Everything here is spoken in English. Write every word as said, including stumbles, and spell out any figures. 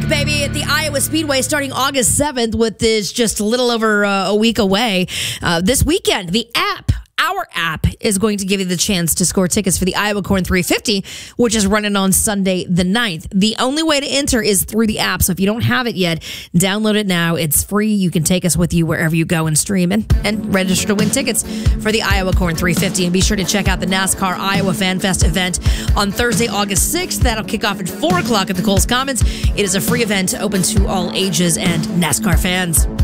baby, at the Iowa Speedway starting August seventh, with this just a little over uh, a week away. Uh, this weekend, the app, our app, is going to give you the chance to score tickets for the Iowa Corn three fifty, which is running on Sunday the ninth. The only way to enter is through the app, so if you don't have it yet, download it now. It's free. You can take us with you wherever you go and stream and, and register to win tickets for the Iowa Corn three fifty. And be sure to check out the NASCAR Iowa Fan Fest event on Thursday, August sixth. That'll kick off at four o'clock at the Coles Commons. It is a free event open to all ages and NASCAR fans.